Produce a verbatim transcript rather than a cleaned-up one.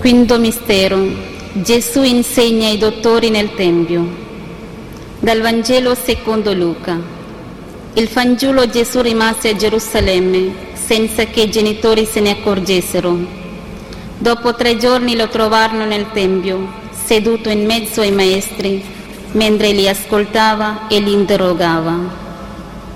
Quinto mistero. Gesù insegna ai dottori nel Tempio. Dal Vangelo secondo Luca. Il fanciullo Gesù rimase a Gerusalemme senza che i genitori se ne accorgessero. Dopo tre giorni lo trovarono nel Tempio, seduto in mezzo ai maestri, mentre li ascoltava e li interrogava.